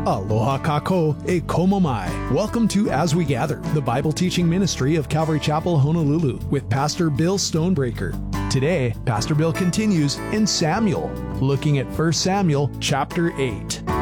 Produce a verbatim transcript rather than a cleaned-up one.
Aloha kako e komo mai. Welcome to As We Gather, the Bible teaching ministry of Calvary Chapel, Honolulu, with Pastor Bill Stonebreaker. Today, Pastor Bill continues in Samuel, looking at First Samuel chapter eight.